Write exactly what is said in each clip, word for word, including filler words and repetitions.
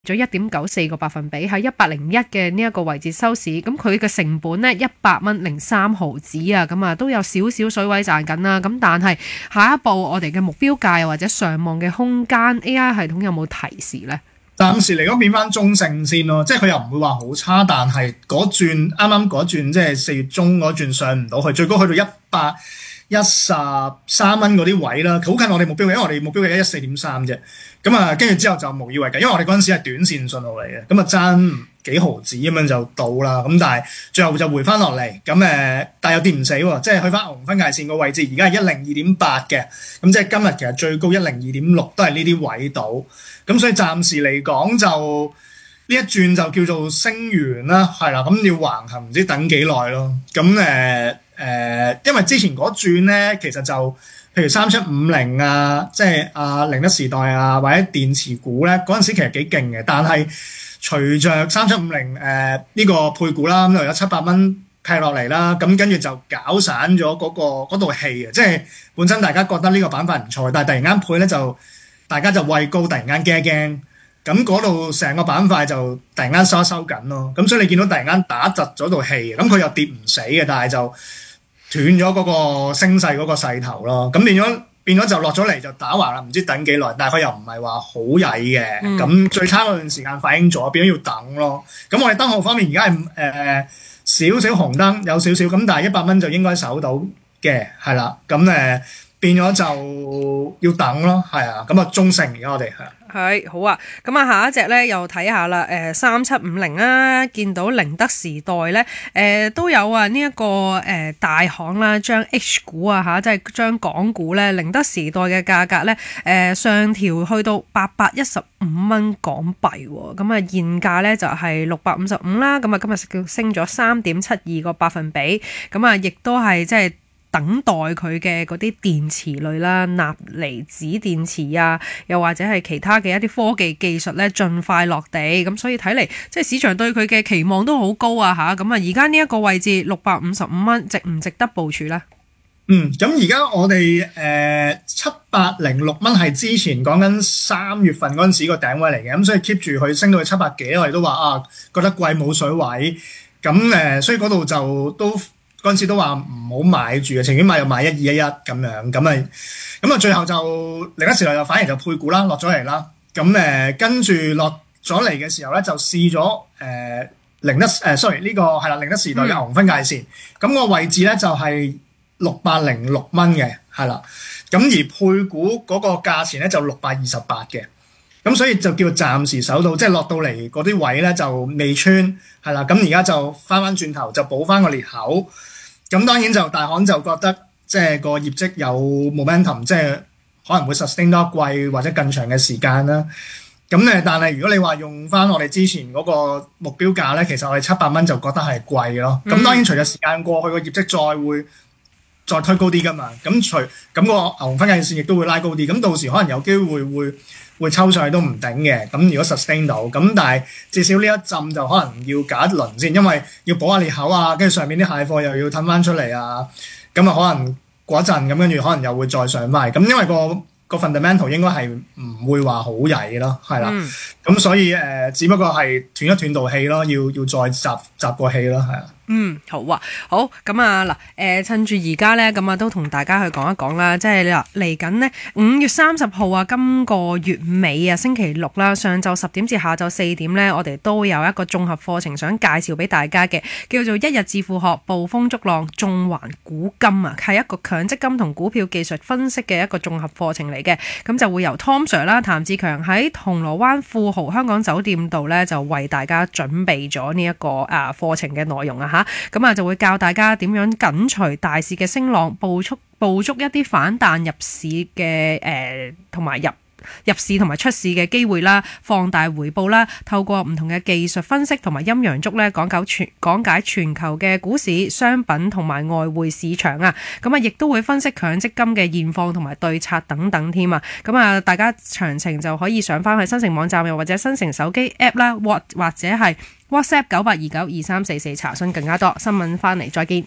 咗一點九四個百分比，喺一百零一嘅呢一個位置收市。咁佢嘅成本呢，一百蚊零三毫子啊，咁啊都有少少水位賺緊啦。咁但係下一步我哋嘅目標價或者上望嘅空間 ，A I 系統有冇提示呢？ 暫時嚟講變翻中性先咯，即係佢又唔會話好差，但係嗰轉啱啱嗰轉即係四月中嗰轉上唔到去，最高去到一百一十三蚊嗰啲位啦，好近我哋目標嘅，因為我哋目標係一一四點三啫。咁啊，跟住之後就無以為繼，因為我哋嗰陣時係短線信號嚟嘅，咁啊爭幾毫子咁樣就到啦。咁但係最後就回翻落嚟，咁誒，但係又跌唔死喎，即係去翻牛熊分界線個位置，而家係一零二點八嘅，咁即係今日其實最高一零二點六都係呢啲位度。咁所以暫時嚟講就呢一轉就叫做升完啦，係啦，咁要橫行唔知等幾耐咯。咁誒誒，因為之前嗰轉咧，其實就譬如三七五零啊，即係啊寧德時代啊，或者電池股咧，嗰陣時其實幾勁嘅。但係隨着三七五零誒呢個配股啦，咁就有七百蚊劈落嚟啦，咁跟住就搞散咗嗰、嗰個嗰道氣啊！即係本身大家覺得呢個板塊唔錯，但係突然間配咧就大家就畏高，突然間驚一驚，咁嗰度成個板塊就突然間收一收緊咯。咁所以你見到突然間打窒咗道氣，咁佢又跌唔死嘅，但係就斷咗嗰個升勢嗰個勢頭咯，咁變咗變咗就落咗嚟就打橫啦，唔知等幾耐，但係佢又唔係話好曳嘅，咁、嗯、最差嗰段時間反映咗，變咗要等咯。咁我哋燈號方面而家係誒少少紅燈，有少少咁，但係一百蚊就應該守到嘅，係啦，咁誒、呃、變咗就要等咯，係啊，咁啊中性而家我哋係。 係好啊，咁啊下一隻咧又睇下啦，誒三七五零啦，見到寧德時代咧，誒、呃、都有啊呢一、這個誒、呃、大行啦，將 H 股啊吓，即係將港股咧寧德時代嘅價格咧，誒、呃、上調去到八百一十五蚊港幣，咁啊現價咧就係六百五十五啦，咁啊今日叫升咗三點七二個百分比，咁啊亦都係即係。等待佢嘅嗰啲電池類啦，鈉離子電池啊，又或者係其他嘅一啲科技技術咧，盡快落地。咁所以睇嚟，即係市場對佢嘅期望都好高啊！吓，咁啊，而家呢一個位置六百五十五蚊，值唔值得部署咧？ 嗯，咁而家我哋誒七百零六蚊係之前講緊三月份嗰陣時個頂位嚟嘅，咁所以 keep 住佢升到去七百幾，我哋都話啊覺得貴冇水位，咁誒、呃，所以嗰度就都。嗰陣時都話唔好買住嘅，情願買又買一二一一咁樣，咁咪咁啊最後就寧德時代又反而就配股啦，落咗嚟啦。咁誒跟住落咗嚟嘅時候咧，就試咗誒寧德誒 sorry 呢個係啦，寧德時代嘅牛熊分界線。咁、嗯、個位置咧就係六百零六蚊嘅，係啦。咁而配股嗰個價錢咧就六百二十八嘅。咁所以就叫暫時守到，即係落到嚟嗰啲位咧就未穿，係啦。咁而家就翻翻轉頭就補翻個裂口。咁當然就大行就覺得即係個業績有 momentum， 即係可能會 sustain 多一季或者更長嘅時間啦。咁誒，但係如果你話用翻我哋之前嗰個目標價咧，其實我哋七百蚊就覺得係貴咯。咁、嗯、當然隨著時間過去，個業績再會再推高啲噶嘛。咁隨咁、咁個牛熊分界線亦都會拉高啲。咁到時可能有機會會會抽上去都唔頂嘅，咁如果 sustain 到，咁但係至少呢一陣就可能要隔一輪先，因為要補下裂口啊，跟住上面啲蟹貨又要褪翻出嚟啊，咁啊可能過一陣咁，跟住可能又會再上翻嚟，咁因為個個 fundamental 應該係唔會話好曳咯，係啦，咁、嗯、所以誒、呃，只不過係斷一斷道氣咯，要要再集集個氣咯，係啊。 嗯，好啊，好咁啊嗱，誒、呃，趁住而家咧，咁啊都同大家去講一講啦，即係嗱嚟緊呢，五月三十號啊，今個月尾啊，星期六啦，上晝十點至下晝四點咧，我哋都有一個綜合課程想介紹俾大家嘅，叫做一日致富學捕風捉浪縱橫古今啊，係一個強積金同股票技術分析嘅一個綜合課程嚟嘅，咁就會由 Tom Sir 啦，譚志強喺銅鑼灣富豪香港酒店度咧，就為大家準備咗呢一個啊課程嘅內容啊吓。咁啊，就會教大家點樣緊隨大市嘅升浪，捕捉捕捉一啲反彈入市嘅誒，同、呃、埋入入市同埋出市嘅機會啦，放大回報啦，透過唔同嘅技術分析同埋陰陽燭咧，講解全講解全球嘅股市、商品同埋外匯市場啊。咁啊，亦都會分析強積金嘅現況同埋對策等等添啊。咁啊，大家詳情就可以上翻去新城網站，又或者新城手機 app 啦，或或者係 WhatsApp 九八二九二三四四查詢更加多新聞。翻嚟再見。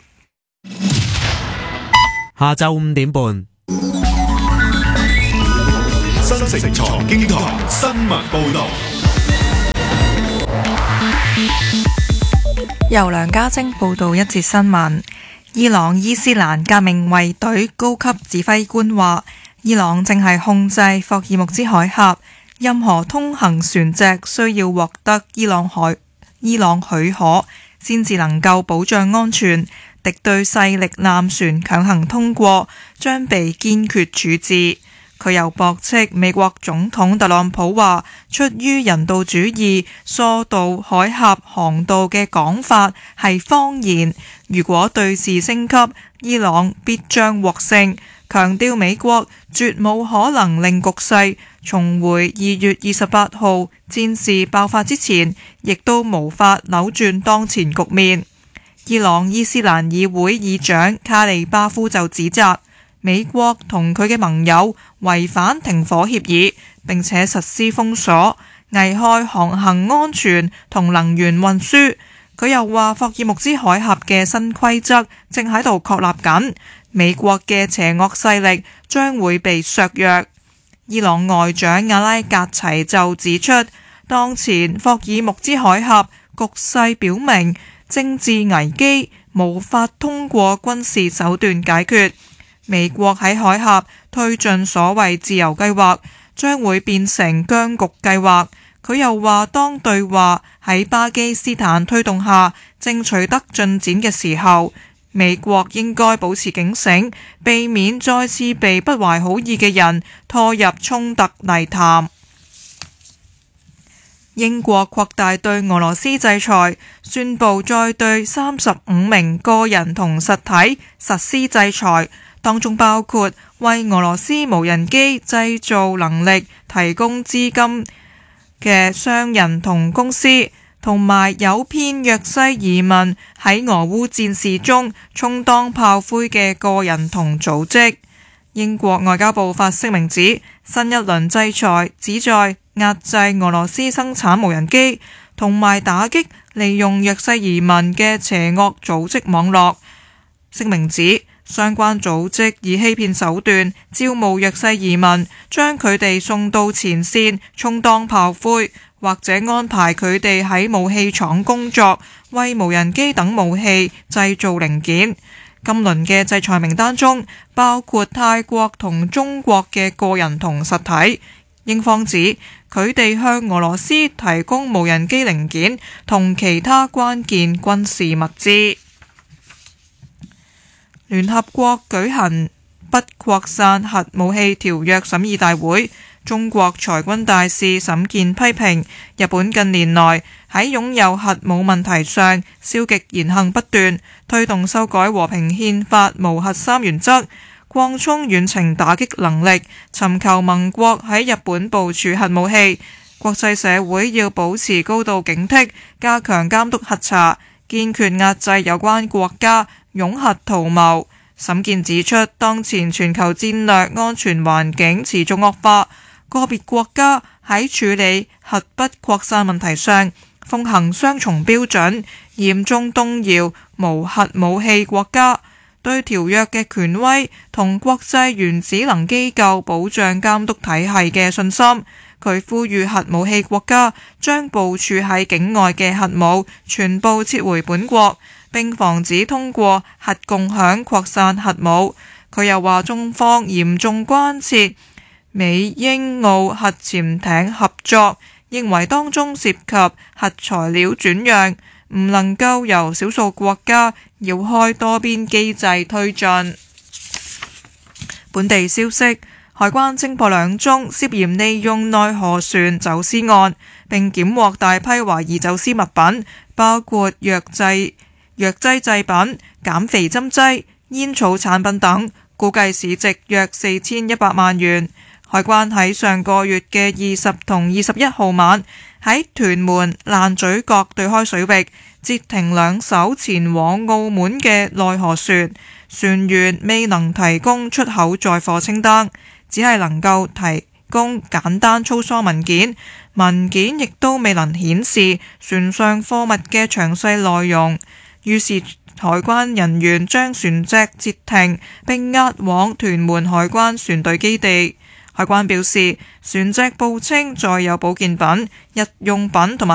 下晝五點半， 新城財經台新聞報道。 由梁家晶報道一節新聞。伊朗伊斯蘭革命衛隊高級指揮官話，伊朗正係控制霍爾木茲海峽，任何通行船隻需要獲得伊朗海伊朗許可，先至能夠保障安全。敵對勢力艦船強行通過，將被堅決處置。佢又駁斥美國總統特朗普話，出於人道主義疏導海峽航道嘅講法係謊言。如果對峙升級，伊朗必將獲勝，強調美國絕冇可能令局勢重回二月二十八號戰事爆發之前，亦都無法扭轉當前局面。伊朗伊斯蘭議會議長卡利巴夫就指責美國同佢嘅盟友違反停火協議，並且實施封鎖，危害航行安全同能源運輸。佢又話霍爾木茲海峽嘅新規則正喺度確立緊，美國嘅邪惡勢力將會被削弱。伊朗外長阿拉格齊就指出，當前霍爾木茲海峽局勢表明政治危機無法通過軍事手段解決。美國喺海峽推進所謂自由計劃，將會變成僵局計劃。佢又話，當對話喺巴基斯坦推動下正取得進展嘅時候，美國應該保持警醒，避免再次被不懷好意嘅人拖入衝突泥潭。英國擴大對俄羅斯制裁，宣布再對三十五名個人同實體實施制裁，當中包括為俄羅斯無人機製造能力提供資金嘅商人同公司，同埋誘騙約西移民喺俄烏戰事中充當炮灰嘅個人同組織。英國外交部發聲明指，新一輪制裁旨在壓制俄羅斯生產無人機，同埋打擊利用約西移民嘅邪惡組織網絡。聲明指，相關組織以欺騙手段招募約西移民，將佢哋送到前線充當炮灰，或者安排佢哋喺武器廠工作，為無人機等武器製造零件。今輪嘅制裁名單中包括泰國同中國嘅個人同實體。英方指佢哋向俄羅斯提供無人機零件同其他關鍵軍事物資。聯合國舉行不擴散核武器條約審議大會，中國裁軍大使沈健批評日本近年來喺擁有核武問題上消極言行不斷，推動修改和平憲法無核三原則，擴充遠程打擊能力，尋求盟國喺日本部署核武器。國際社會要保持高度警惕，加強監督核查，堅決壓制有關國家擁核圖謀。沈健指出，當前全球戰略安全環境持續惡化，個別國家喺處理核不擴散問題上奉行雙重標準，嚴重動搖無核武器國家對條約嘅權威同國際原子能機構保障監督體系嘅信心。佢呼籲核武器國家將部署喺境外嘅核武全部撤回本國，並防止通過核共享擴散核武。佢又話，中方嚴重關切美英澳核潛艇合作，認為當中涉及核材料轉讓，唔能夠由少數國家繞開多邊機制推進。本地消息，海關偵破兩宗涉嫌利用內河船走私案，並檢獲大批懷疑走私物品，包括藥劑、藥劑製品、減肥針劑、煙草產品等，估計市值約四千一百萬元。海關喺上個月嘅二十同二十一號晚，喺屯門爛咀角對開水域截停兩艘前往澳門嘅內河船，船員未能提供出口載貨清單，只係能夠提供簡單粗疏文件，文件亦都未能顯示船上貨物嘅詳細內容。於是海關人員將船隻截停並押往屯門海關船隊基地。海關表示，船隻報稱載有保健品、日用品同埋